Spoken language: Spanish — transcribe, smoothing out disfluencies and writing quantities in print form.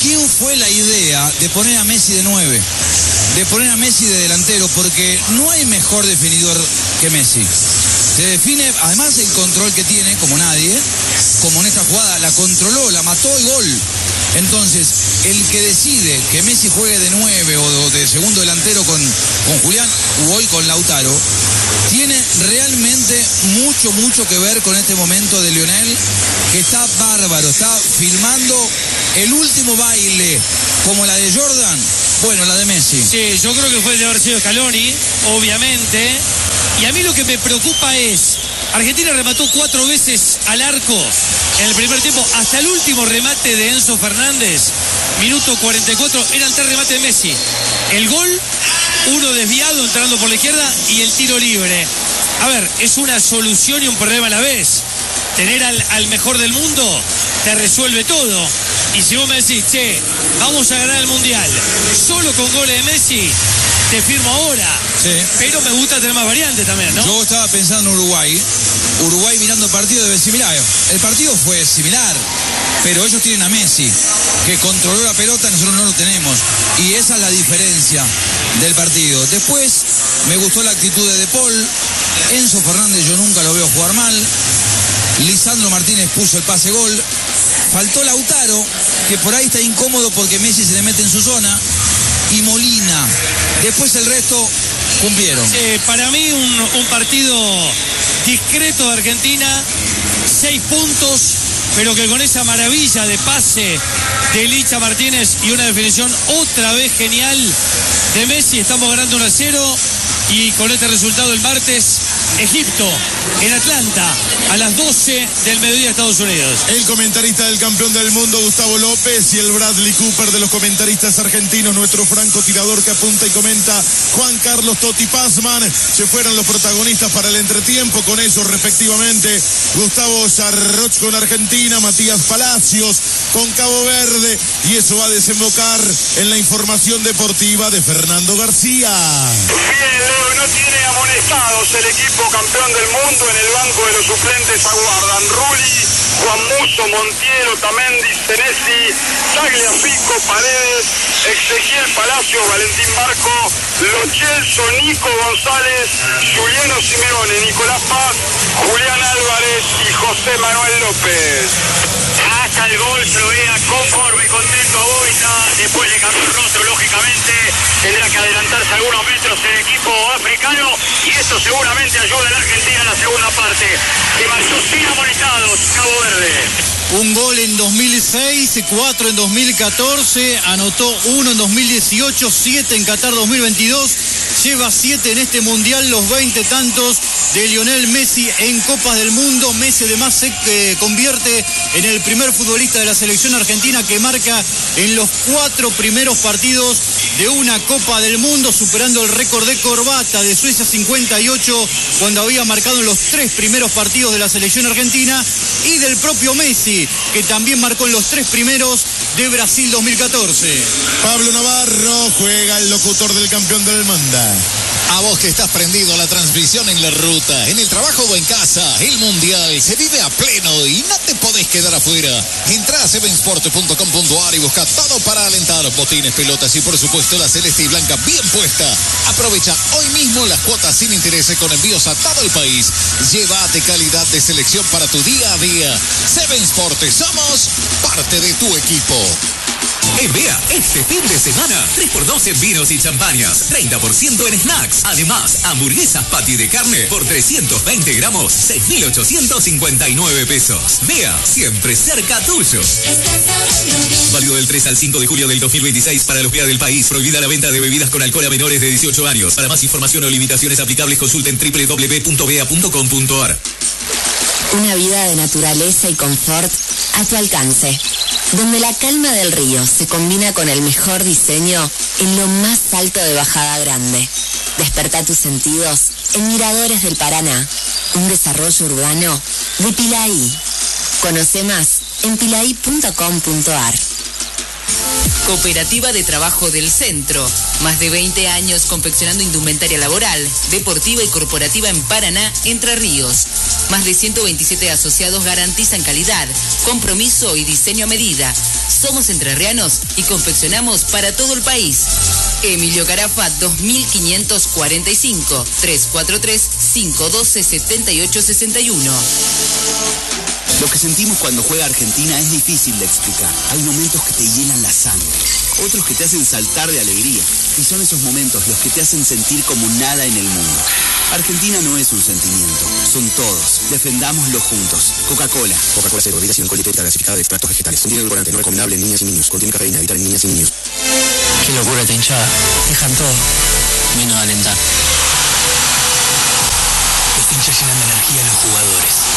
quién fue la idea de poner a Messi de 9, de poner a Messi de delantero, porque no hay mejor definidor que Messi. Se define, además, el control que tiene, como nadie, como en esta jugada, la controló, la mató y gol. Entonces, el que decide que Messi juegue de 9 o de segundo delantero con Julián u hoy con Lautaro, tiene realmente mucho que ver con este momento de Lionel, que está bárbaro, está filmando el último baile, como la de Jordan, bueno, la de Messi. Sí, yo creo que fue de haber sido Scaloni, obviamente. Y a mí lo que me preocupa es, Argentina remató 4 veces al arco en el primer tiempo, hasta el último remate de Enzo Fernández, minuto 44, eran 3 remates de Messi. El gol, uno desviado entrando por la izquierda y el tiro libre. A ver, es una solución y un problema a la vez. Tener al mejor del mundo te resuelve todo. Y si vos me decís, che, vamos a ganar el Mundial solo con goles de Messi, te firmo ahora. Sí. Pero me gusta tener más variantes también, ¿no? Yo estaba pensando en Uruguay. Uruguay mirando el partido debe decir, mirá, el partido fue similar, pero ellos tienen a Messi, que controló la pelota, nosotros no lo tenemos. Y esa es la diferencia del partido. Después, me gustó la actitud de Paul. Enzo Fernández yo nunca lo veo jugar mal. Lisandro Martínez puso el pase gol. Faltó Lautaro, que por ahí está incómodo porque Messi se le mete en su zona. Y Molina. Después el resto cumplieron. Para mí un partido discreto de Argentina, 6 puntos, pero que con esa maravilla de pase de Licha Martínez y una definición otra vez genial de Messi, estamos ganando 1-0 y con este resultado el martes, Egipto, en Atlanta, a las 12 del mediodía, Estados Unidos. El comentarista del campeón del mundo, Gustavo López, y el Bradley Cooper de los comentaristas argentinos, nuestro francotirador que apunta y comenta, Juan Carlos Totti Pazman. Se fueron los protagonistas para el entretiempo, con eso respectivamente, Gustavo Sarroch con Argentina, Matías Palacios con Cabo Verde, y eso va a desembocar en la información deportiva de Fernando García. Bien, Leo, no tiene amonestados el equipo campeón del mundo. En el banco de los suplentes aguardan Rulli, Juan Musso, Montiel, Otamendi, Senesi, Tagliafico, Paredes, Ezequiel Palacio, Valentín Barco, Lo Celso, Nico González, Juliano Simeone, Nicolás Paz, Julián Álvarez y José Manuel López. Hasta el gol se lo veía conforme, contento a Boita. Después le cambió el rostro, lógicamente. Tendrá que adelantarse algunos metros el equipo africano. Y esto seguramente ayuda a la Argentina en la segunda parte. Que marchó sin amonestados, Cabo Verde. Un gol en 2006, 4 en 2014, anotó 1 en 2018, 7 en Qatar 2022, lleva 7 en este Mundial, los 20 tantos de Lionel Messi en Copas del Mundo. Messi además se convierte en el primer futbolista de la selección argentina que marca en los 4 primeros partidos de una Copa del Mundo, superando el récord de Corbata de Suecia 58, cuando había marcado en los 3 primeros partidos de la selección argentina, y del propio Messi, que también marcó en los 3 primeros de Brasil 2014. Pablo Navarro juega el locutor del campeón del mundo. A vos que estás prendido a la transmisión en la ruta, en el trabajo o en casa, el Mundial se vive a pleno y no te podés quedar afuera. Entrá a sevensport.com.ar y busca todo para alentar, botines, pelotas y por supuesto la celeste y blanca bien puesta. Aprovecha hoy mismo las cuotas sin intereses con envíos a todo el país. Llévate calidad de selección para tu día a día. Seven Sport, somos parte de tu equipo. En Vea, este fin de semana, 3x2 en vinos y champañas, 30% en snacks. Además, hamburguesas patty de carne por 320 gramos, 6.859 pesos. Vea, siempre cerca tuyo. Válido del 3 al 5 de julio del 2026 para los Vea del país. Prohibida la venta de bebidas con alcohol a menores de 18 años. Para más información o limitaciones aplicables, consulten www.vea.com.ar. Una vida de naturaleza y confort a tu alcance, donde la calma del río se combina con el mejor diseño en lo más alto de Bajada Grande. Despertá tus sentidos en Miradores del Paraná, un desarrollo urbano de Pilaí. Conoce más en pilaí.com.ar. Cooperativa de Trabajo del Centro. Más de 20 años confeccionando indumentaria laboral, deportiva y corporativa en Paraná, Entre Ríos. Más de 127 asociados garantizan calidad, compromiso y diseño a medida. Somos entrerrianos y confeccionamos para todo el país. Emilio Carafa 2545 343 512 7861. Lo que sentimos cuando juega Argentina es difícil de explicar. Hay momentos que te llenan la sangre, otros que te hacen saltar de alegría. Y son esos momentos los que te hacen sentir como nada en el mundo. Argentina no es un sentimiento, son todos. Defendámoslo juntos. Coca-Cola. Coca-Cola cero, bebida sin alcohol y tétrica gasificada de extractos vegetales. Contiene edulcorante, no recomendable en niñas y niños. Contiene cafeína, evitar en niñas y niños. Qué locura esta hinchada. Dejan todo, menos alentar. Los hinchas llenan de energía a los jugadores.